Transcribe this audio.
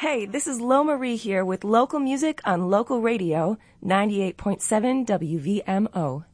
Hey, this is Lo Marie here with local music on local radio, 98.7 WVMO.